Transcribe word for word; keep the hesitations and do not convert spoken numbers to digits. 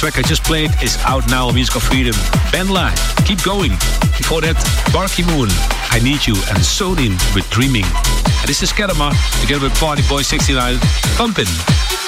track I just played is out now on Music of Freedom. Benla, Keep Going. Before that, Barky Moon, I Need You, and Sodin with Dreaming. And this is Kedama together with Party Boy sixty-nine, Pumpin'.